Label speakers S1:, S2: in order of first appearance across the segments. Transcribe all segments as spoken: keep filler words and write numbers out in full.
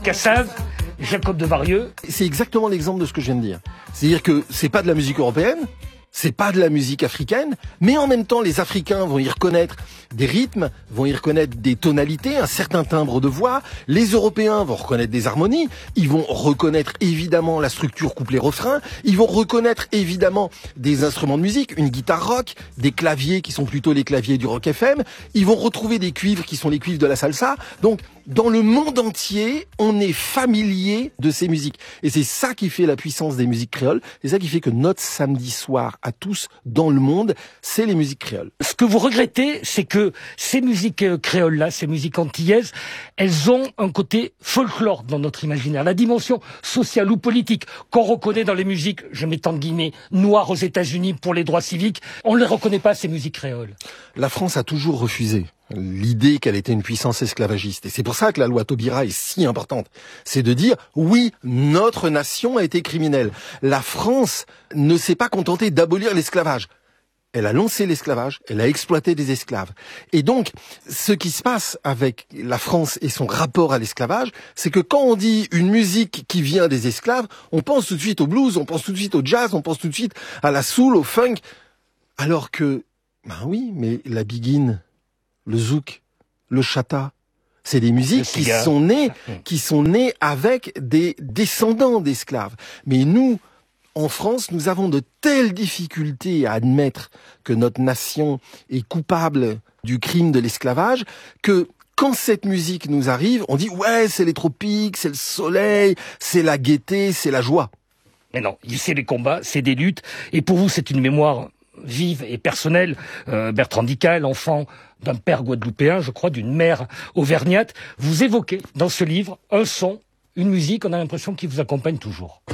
S1: Cassav, Jacob Devarieux.
S2: C'est exactement l'exemple de ce que je viens de dire. C'est-à-dire que c'est pas de la musique européenne, c'est pas de la musique africaine, mais en même temps, les Africains vont y reconnaître des rythmes, vont y reconnaître des tonalités, un certain timbre de voix. Les Européens vont reconnaître des harmonies. Ils vont reconnaître évidemment la structure couplet-refrain. Ils vont reconnaître évidemment des instruments de musique, une guitare rock, des claviers qui sont plutôt les claviers du rock F M. Ils vont retrouver des cuivres qui sont les cuivres de la salsa. Donc, dans le monde entier, on est familier de ces musiques. Et c'est ça qui fait la puissance des musiques créoles. C'est ça qui fait que notre samedi soir à tous dans le monde, c'est les musiques créoles.
S1: Ce que vous regrettez, c'est que ces musiques créoles-là, ces musiques antillaises, elles ont un côté folklore dans notre imaginaire. La dimension sociale ou politique qu'on reconnaît dans les musiques, je mets tant de guillemets, noires aux États-Unis pour les droits civiques, on ne les reconnaît pas, ces musiques créoles.
S2: La France a toujours refusé l'idée qu'elle était une puissance esclavagiste. Et c'est pour ça que la loi Taubira est si importante. C'est de dire, oui, notre nation a été criminelle. La France ne s'est pas contentée d'abolir l'esclavage. Elle a lancé l'esclavage, elle a exploité des esclaves. Et donc, ce qui se passe avec la France et son rapport à l'esclavage, c'est que quand on dit une musique qui vient des esclaves, on pense tout de suite au blues, on pense tout de suite au jazz, on pense tout de suite à la soul, au funk. Alors que, ben oui, mais la biguine, le zouk, le chata, c'est des musiques qui sont nées, qui sont nées avec des descendants d'esclaves. Mais nous, en France, nous avons de telles difficultés à admettre que notre nation est coupable du crime de l'esclavage que quand cette musique nous arrive, on dit ouais, c'est les tropiques, c'est le soleil, c'est la gaieté, c'est la joie.
S1: Mais non, c'est des combats, c'est des luttes, et pour vous, c'est une mémoire vive et personnelle. Euh, Bertrand Dical, enfant d'un père guadeloupéen, je crois, d'une mère auvergnate, vous évoquez dans ce livre un son, une musique, on a l'impression qu'il vous accompagne toujours.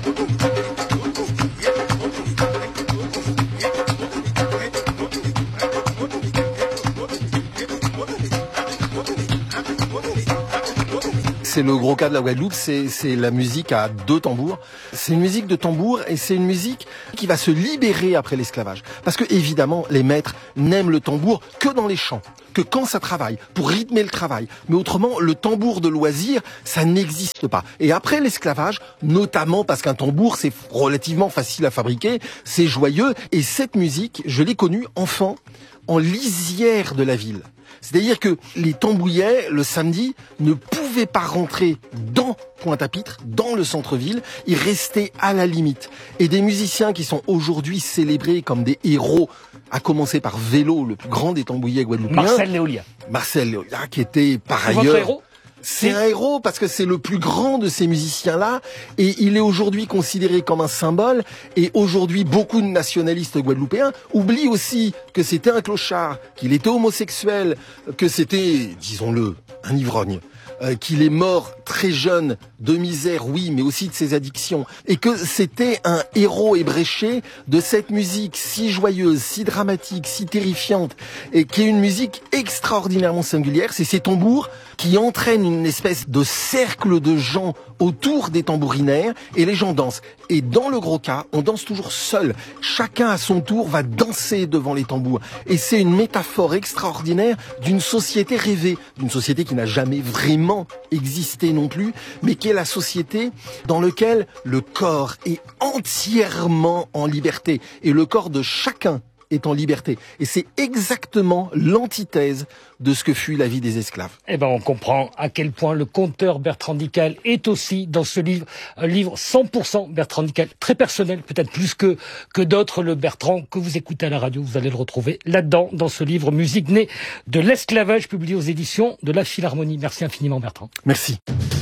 S2: C'est le gros cas de la Guadeloupe, c'est, c'est la musique à deux tambours. C'est une musique de tambour et c'est une musique qui va se libérer après l'esclavage. Parce que, évidemment, les maîtres n'aiment le tambour que dans les champs, que quand ça travaille, pour rythmer le travail. Mais autrement, le tambour de loisir, ça n'existe pas. Et après l'esclavage, notamment parce qu'un tambour, c'est relativement facile à fabriquer, c'est joyeux. Et cette musique, je l'ai connue enfant, en lisière de la ville. C'est-à-dire que les tambouillais, le samedi, ne pouvaient pas rentrer dans Pointe-à-Pitre, dans le centre-ville. Ils restaient à la limite. Et des musiciens qui sont aujourd'hui célébrés comme des héros, à commencer par Vélo, le plus grand des tambouillais guadeloupéens.
S1: Marcel Léolia.
S2: Marcel Léolia, qui était par
S1: c'est
S2: ailleurs...
S1: Votre héros ?
S2: C'est un héros parce que c'est le plus grand de ces musiciens-là et il est aujourd'hui considéré comme un symbole et aujourd'hui beaucoup de nationalistes guadeloupéens oublient aussi que c'était un clochard, qu'il était homosexuel, que c'était, disons-le, un ivrogne. Euh, qu'il est mort très jeune de misère, oui, mais aussi de ses addictions, et que c'était un héros ébréché de cette musique si joyeuse, si dramatique, si terrifiante, et qui est une musique extraordinairement singulière. C'est ces tambours qui entraînent une espèce de cercle de gens autour des tambourinaires, et les gens dansent. Et dans le gros cas, on danse toujours seul. Chacun à son tour va danser devant les tambours. Et c'est une métaphore extraordinaire d'une société rêvée, d'une société qui n'a jamais vraiment existé non plus, mais qui est la société dans laquelle le corps est entièrement en liberté. Et le corps de chacun est en liberté. Et c'est exactement l'antithèse de ce que fut la vie des esclaves.
S1: Eh ben, on comprend à quel point le conteur Bertrand Dical est aussi dans ce livre, un livre cent pour cent Bertrand Dical, très personnel, peut-être plus que, que d'autres. Le Bertrand que vous écoutez à la radio, vous allez le retrouver là-dedans, dans ce livre Musique née de l'esclavage, publié aux éditions de la Philharmonie. Merci infiniment, Bertrand.
S2: Merci.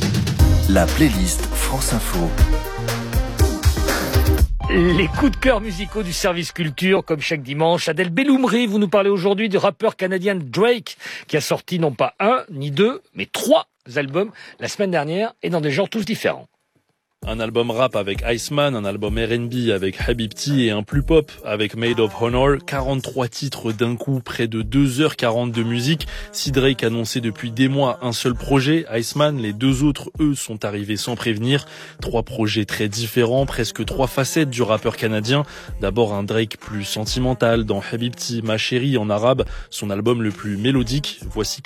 S3: La playlist France Info.
S1: Les coups de cœur musicaux du service culture, comme chaque dimanche. Adèle Belloumri, vous nous parlez aujourd'hui du rappeur canadien Drake, qui a sorti non pas un, ni deux, mais trois albums la semaine dernière, et dans des genres tous différents.
S4: Un album rap avec Iceman, un album R and B avec Habibti et un plus pop avec Made of Honor. quarante-trois titres d'un coup, près de deux heures quarante de musique. Si Drake annonçait depuis des mois un seul projet, Iceman, les deux autres, eux, sont arrivés sans prévenir. Trois projets très différents, presque trois facettes du rappeur canadien. D'abord un Drake plus sentimental dans Habibti, Ma Chérie en arabe, son album le plus mélodique. Voici